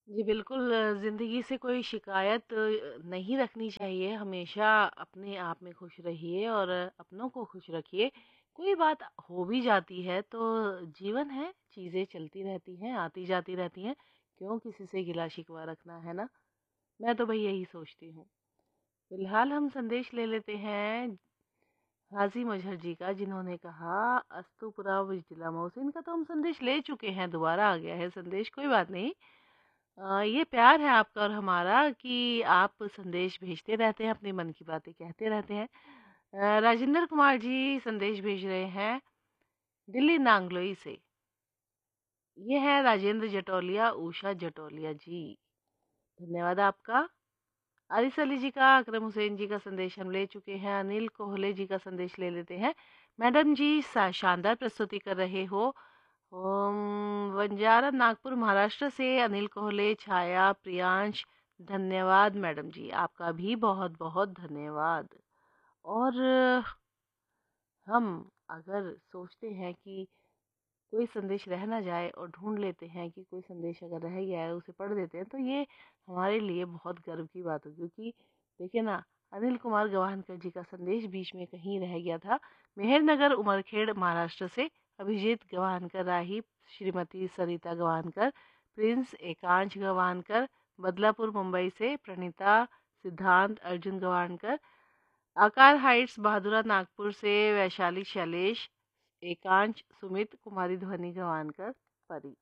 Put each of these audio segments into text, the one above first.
जी बिल्कुल, ज़िंदगी से कोई शिकायत नहीं रखनी चाहिए। हमेशा अपने आप में खुश रहिए और अपनों को खुश रखिए। कोई बात हो भी जाती है तो जीवन है, चीज़ें चलती रहती हैं, आती जाती रहती हैं। क्यों किसी से गिला शिकवा रखना, है ना? मैं तो भई यही सोचती हूँ। फिलहाल हम संदेश ले लेते हैं हाजी मजहर जी का, जिन्होंने कहा अस्तु पुरा विजिला मौत। इनका तो हम संदेश ले चुके हैं, दोबारा आ गया है संदेश, कोई बात नहीं। ये प्यार है आपका और हमारा कि आप संदेश भेजते रहते हैं, अपने मन की बातें कहते रहते हैं। राजेंद्र कुमार जी संदेश भेज रहे हैं दिल्ली नांगलोई से। ये है राजेंद्र जटोलिया, उषा जटोलिया जी, धन्यवाद आपका। आरिस अली जी का, अकरम हुसैन जी का संदेश हम ले चुके हैं। अनिल कोहले जी का संदेश ले लेते हैं। मैडम जी शानदार प्रस्तुति कर रहे हो। बंजारा नागपुर महाराष्ट्र से अनिल कोहले, छाया, प्रियांश, धन्यवाद मैडम जी, आपका भी बहुत बहुत धन्यवाद। और हम अगर सोचते हैं कि कोई संदेश रह ना जाए और ढूंढ लेते हैं कि कोई संदेश अगर रह गया है, उसे पढ़ देते हैं, तो ये हमारे लिए बहुत गर्व की बात होगी। क्योंकि देखिए ना, अनिल कुमार गवानकर जी का संदेश बीच में कहीं रह गया था। मेहरनगर उमरखेड़ महाराष्ट्र से अभिजीत गवानकर, राही श्रीमती सरिता गवानकर, प्रिंस एकांश गवानकर, बदलापुर मुंबई से प्रणीता सिद्धांत अर्जुन गवानकर, आकार हाइट्स बहादुरा नागपुर से वैशाली शैलेश, एकांश सुमित, कुमारी ध्वनि गवानकर, परी।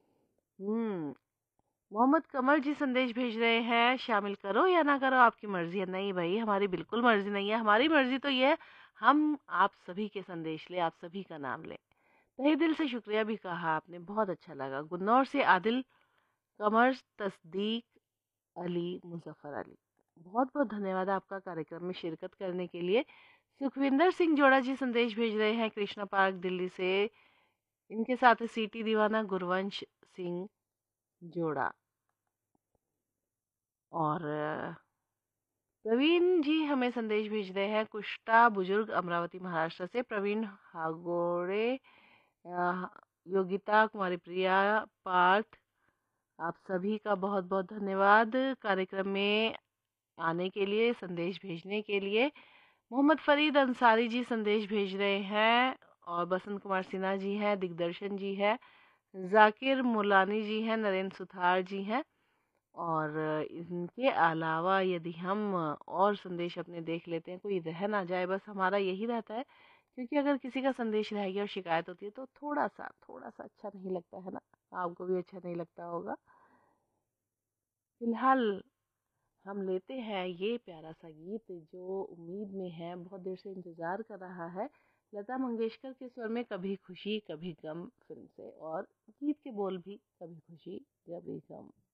मोहम्मद कमर जी संदेश भेज रहे हैं, शामिल करो या ना करो आपकी मर्जी है। नहीं भाई, हमारी बिल्कुल मर्जी नहीं है। हमारी मर्जी तो ये है, हम आप सभी के संदेश ले, आप सभी का नाम ले। तहे दिल से शुक्रिया भी कहा आपने, बहुत अच्छा लगा। गुन्नौर से आदिल, कमर, तस्दीक, अली, मुजफ्फर अली, बहुत बहुत धन्यवाद आपका कार्यक्रम में शिरकत करने के लिए। सुखविंदर सिंह जोड़ा जी संदेश भेज रहे हैं कृष्णा पार्क दिल्ली से। इनके साथ है सीटी दीवाना, गुरवंश सिंह जोड़ा। और प्रवीण जी हमें संदेश भेज रहे हैं कुष्टा बुजुर्ग, अमरावती महाराष्ट्र से। प्रवीण हागोड़े, योगिता, कुमारी प्रिया, पार्थ, आप सभी का बहुत बहुत धन्यवाद कार्यक्रम में आने के लिए, संदेश भेजने के लिए। मोहम्मद फरीद अंसारी जी संदेश भेज रहे हैं। और बसंत कुमार सिन्हा जी हैं, दिग्दर्शन जी है, जाकिर मुलानी जी हैं, नरेंद्र सुथार जी हैं। और इनके अलावा यदि हम और संदेश अपने देख लेते हैं, कोई रह ना जाए, बस हमारा यही रहता है। क्योंकि अगर किसी का संदेश रह गया और शिकायत होती है तो थोड़ा सा अच्छा नहीं लगता है ना। आपको भी अच्छा नहीं लगता होगा। फिलहाल हम लेते हैं ये प्यारा सा गीत, जो उम्मीद में है, बहुत देर से इंतज़ार कर रहा है। लता मंगेशकर के स्वर में कभी खुशी कभी गम फिल्म से, और गीत के बोल भी कभी खुशी कभी गम।